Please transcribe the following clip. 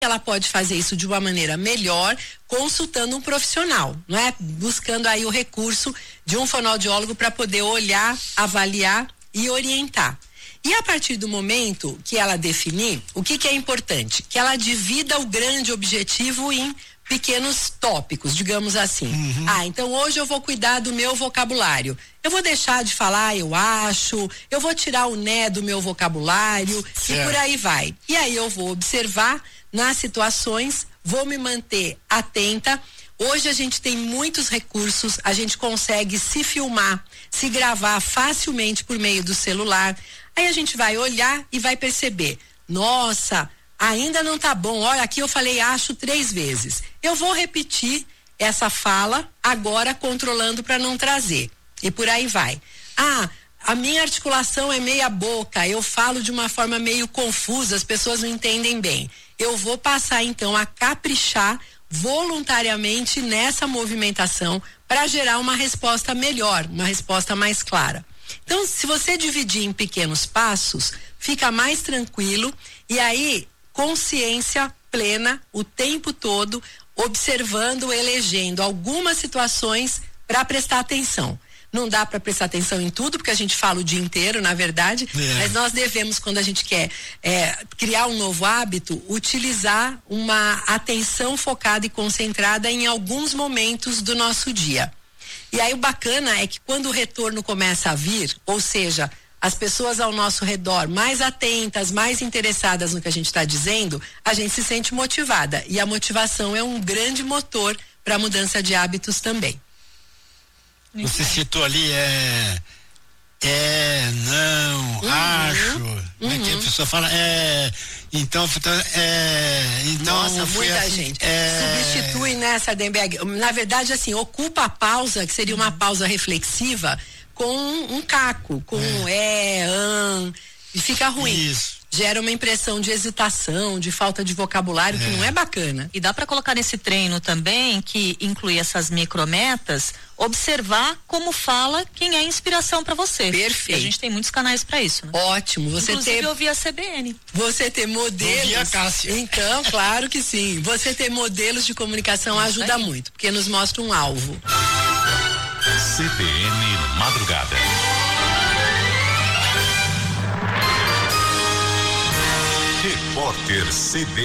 ela pode fazer isso de uma maneira melhor, consultando um profissional, não é? Buscando aí o recurso de um fonoaudiólogo para poder olhar, avaliar e orientar. E a partir do momento que ela definir, o que é importante? Que ela divida o grande objetivo em pequenos tópicos, digamos assim. Então hoje eu vou cuidar do meu vocabulário. Eu vou deixar de falar eu acho, eu vou tirar o né do meu vocabulário e por aí vai. E aí eu vou observar nas situações, vou me manter atenta. Hoje a gente tem muitos recursos, a gente consegue se filmar, se gravar facilmente por meio do celular. Aí a gente vai olhar e vai perceber, nossa, ainda não tá bom, olha, aqui eu falei acho 3 vezes. Eu vou repetir essa fala agora controlando para não trazer. E por aí vai. A minha articulação é meia boca, eu falo de uma forma meio confusa, as pessoas não entendem bem. Eu vou passar então a caprichar voluntariamente nessa movimentação para gerar uma resposta melhor, uma resposta mais clara. Então, se você dividir em pequenos passos, fica mais tranquilo e aí consciência plena o tempo todo, observando, elegendo algumas situações para prestar atenção. Não dá para prestar atenção em tudo, porque a gente fala o dia inteiro, na verdade, mas nós devemos, quando a gente quer criar um novo hábito, utilizar uma atenção focada e concentrada em alguns momentos do nosso dia. E aí o bacana é que quando o retorno começa a vir, ou seja, as pessoas ao nosso redor mais atentas, mais interessadas no que a gente está dizendo, a gente se sente motivada. E a motivação é um grande motor para a mudança de hábitos também. Você citou ali, não, acho, como é que a pessoa fala, então, nossa, muita gente substitui nessa Demberg, na verdade assim, ocupa a pausa, que seria uma pausa reflexiva, com um caco, com e fica ruim. Isso. Gera uma impressão de hesitação, de falta de vocabulário, que não é bacana. E dá para colocar nesse treino também, que inclui essas micrometas, observar como fala quem é inspiração para você. Perfeito. E a gente tem muitos canais para isso, né? Ótimo. Inclusive ouvir a CBN. Você ter modelos. Ouvir a Cássia. Então, claro que sim. Você ter modelos de comunicação ajuda muito, porque nos mostra um alvo. CBN Madrugada. Repórter CBN.